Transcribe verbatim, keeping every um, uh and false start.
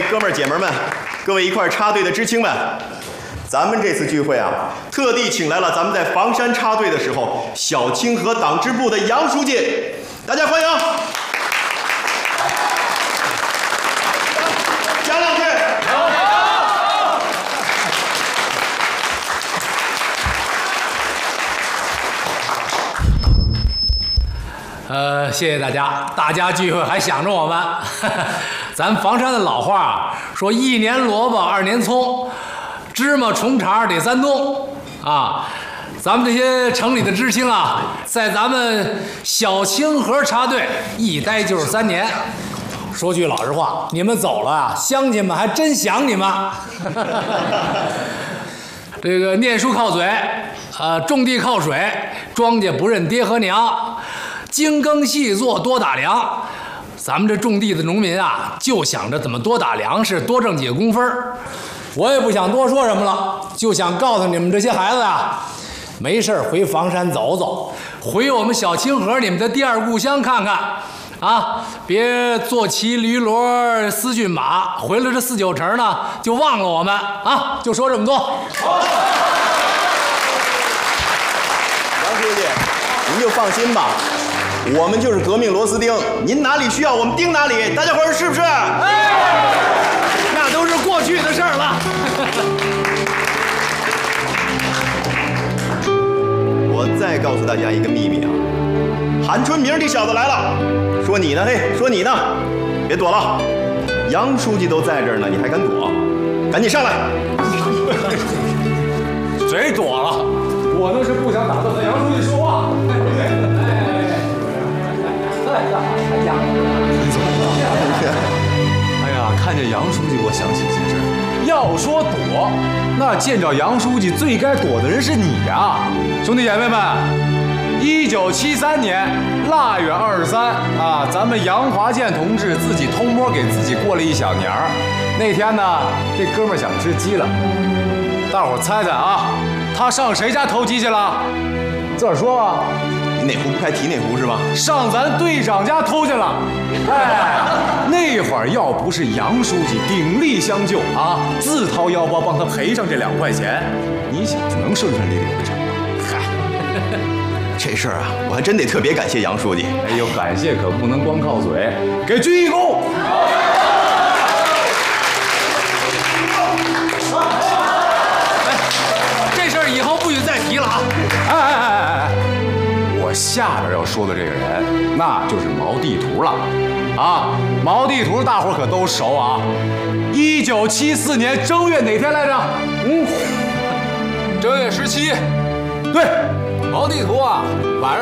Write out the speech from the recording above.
哥们儿姐们儿们，各位一块儿插队的知青们，咱们这次聚会啊，特地请来了咱们在房山插队的时候小清河党支部的杨书记，大家欢迎。讲两句。 呃，谢谢大家，大家聚会还想着我们。咱房山的老话啊，说一年萝卜二年葱，芝麻虫茬得三冬啊。咱们这些城里的知青啊，在咱们小清河插队一待就是三年。说句老实话，你们走了啊，乡亲们还真想你们。这个念书靠嘴，呃，种地靠水，庄稼不认爹和娘。精耕细作多打粮，咱们这种地的农民啊，就想着怎么多打粮食，多挣几个工分。我也不想多说什么了，就想告诉你们这些孩子啊，没事回房山走走，回我们小清河你们的第二故乡看看啊！别坐骑驴骡思骏马，回了这四九城呢，就忘了我们啊！就说这么多。 杨书记，您就放心吧。我们就是革命螺丝钉，您哪里需要我们钉哪里，大家伙儿是不是？ 哎，那都是过去的事儿了。 我再告诉大家一个秘密啊，韩春明这小子来了，说你呢，嘿，说你呢，别躲了，杨书记都在这儿呢，你还敢躲？赶紧上来！ 谁躲了？我那是不想打断他杨书记说话。 哎呀，看见杨书记，我想起一件事。要说躲，那见着杨书记最该躲的人是你呀，兄弟姐妹们！一九七三年腊月二十三啊，咱们杨华健同志自己偷摸给自己过了一小年儿。那天呢，这哥们儿想吃鸡了，大伙儿猜猜啊，他上谁家偷鸡去了？自个儿说吧。 哪壶不开提哪壶是吧？ 上咱队长家偷去了。哎，那会儿要不是杨书记鼎力相救啊，自掏腰包帮他赔上这两块钱，你想能顺顺利利回城吗？ 嗨，这事儿啊，我还真得特别感谢杨书记。 哎呦，感谢可不能光靠嘴，给鞠一躬。 这事儿以后不许再提了啊！ 哎哎哎哎哎！我下边要说的这个人，那就是毛地图了，啊，毛地图大伙可都熟啊。一九七四年正月哪天来着？嗯， 正月十七。 对， 毛地图啊，晚上。